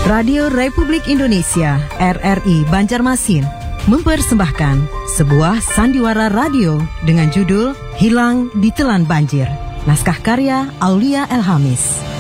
Radio Republik Indonesia RRI Banjarmasin mempersembahkan sebuah sandiwara radio dengan judul Hilang Ditelan Banjir. Naskah karya Aulia Elhamis.